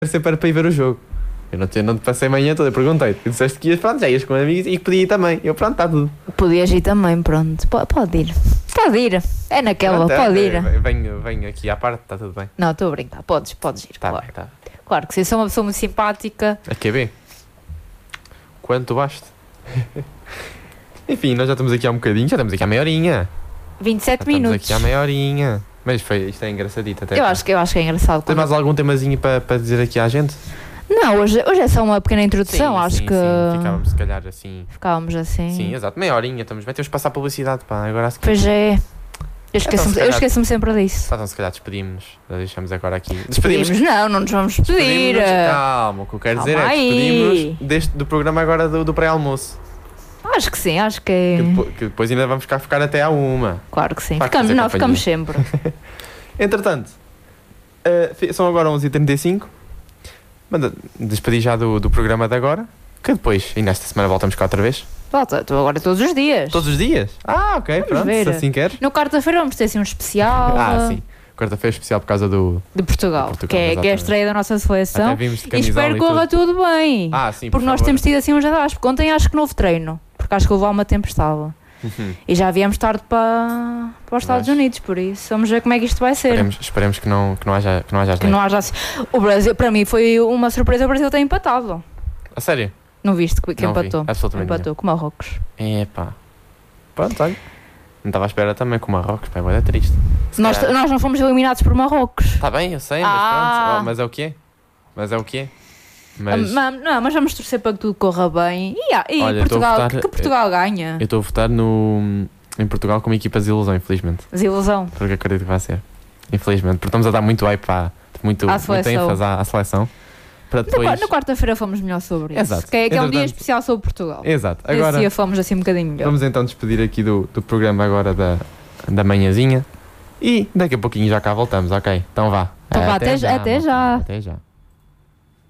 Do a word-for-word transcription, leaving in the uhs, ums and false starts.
sempre era para ir ver o jogo. Eu não te, não te passei a manhã toda, perguntei. Tu disseste que ias, pronto, já ias com amigos e que podia ir também. Eu, pronto, está tudo. Podias ir também, pronto. Pode, pode ir. Pode ir. É naquela, Pronto, pode é, ir. é, Venho, venho aqui à parte, está tudo bem. Não, estou a brincar. Podes, podes ir. Tá claro. bem, tá. Claro que sim, sou uma pessoa muito simpática. A Q B? Quanto basta? Enfim, nós já estamos aqui há um bocadinho, já estamos aqui há meia horinha. vinte e sete já minutos. Estamos aqui há meia horinha. Mas foi, isto é engraçadito até. Eu acho, que, eu acho que é engraçado. Tem quando- mais algum temazinho para, para dizer aqui à gente? Não, hoje, hoje é só uma pequena introdução. Sim, acho sim, que sim. Ficávamos se calhar assim. ficávamos assim. Sim, exato, meia horinha, estamos bem. Temos que passar publicidade, pá. Agora a seguir. Pois é. Eu esqueço-me Então, se eu calhar- esqueço-me sempre disso. Tá, então se calhar despedimos. Deixamos agora aqui. Despedimos. Não, não nos vamos despedir. despedimos- Calma, o que eu quero dizer Calma é que aí. despedimos deste, do programa agora do, do pré-almoço. Acho que sim, acho que é. Que, depo- que depois ainda vamos ficar, ficar até à uma. Claro que sim. Para Ficamos, fazer não, companhia. ficamos sempre. Entretanto, uh, fi- são agora onze e trinta e cinco. Manda, despedi já do, do programa de agora. Que depois, e nesta semana voltamos cá outra vez. Volta, estou agora todos os dias. Todos os dias? Ah, ok, pronto, ver. se assim queres. No quarta-feira vamos ter assim um especial Ah, sim. Quarta-feira especial por causa do. de Portugal, De Portugal, que, é, que é a exatamente. estreia da nossa seleção. Até vimos de E camisola espero e que corra tudo bem. Ah, sim, porque por nós favor. temos tido assim uns atrasos. Porque ontem acho que não houve treino. Porque acho que houve lá uma tempestade. Uhum. E já viemos tarde para, para os Estados Mas- Unidos, por isso vamos ver como é que isto vai ser. Esperemos, esperemos que, não, que não haja, que não haja Que não haja assim. O Brasil, para mim, foi uma surpresa o Brasil ter empatado. A sério? Não viste que, que Não vi, empatou? absolutamente Empatou com o Marrocos. Epá. Pronto, olha. Não estava à espera também com o Marrocos, pá, é triste. Se Nós, calhar- nós não fomos eliminados por Marrocos. Tá bem, eu sei, mas Ah. pronto. Oh, mas é o quê? Mas é o quê? Mas Ah, mas, não, mas vamos torcer para que tudo corra bem. E, ah, e Olha, eu estou a Portugal, votar- que Portugal ganha. eu estou a votar no, em Portugal como equipa de ilusão, infelizmente. Desilusão. Porque acredito que vai ser. Infelizmente. Porque estamos a dar muito hype à, muito, À muito seleção. ênfase à, à seleção. Para Na qua- depois. Na quarta-feira fomos melhor sobre isso. Exato. Que é, que é um dia Entretanto- especial sobre Portugal. Exato. Esse Agora dia fomos assim um bocadinho melhor. vamos então despedir aqui do, do programa agora da, da manhãzinha. E daqui a pouquinho já cá voltamos, ok? Então vá. Então vá, até já- até malta. já. Até já.